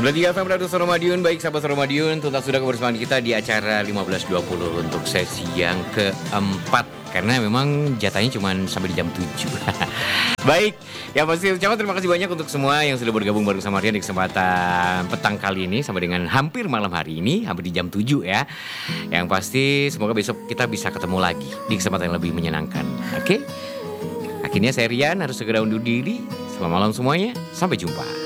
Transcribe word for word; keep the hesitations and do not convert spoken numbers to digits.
Sudah tiga F M Radio Suara Madiun. Baik sahabat Suara Madiun, tuntas sudah kebersamaan kita di acara lima belas dua puluh untuk sesi yang keempat. Karena memang jatahnya cuma sampai di jam tujuh. Baik, yang pasti ucapan terima kasih banyak untuk semua yang sudah bergabung bareng sama Rian di kesempatan petang kali ini sampai dengan hampir malam hari ini, hampir di jam tujuh ya. Yang pasti semoga besok kita bisa ketemu lagi di kesempatan yang lebih menyenangkan. Oke? Akhirnya saya Rian harus segera undur diri. Selamat malam semuanya, sampai jumpa.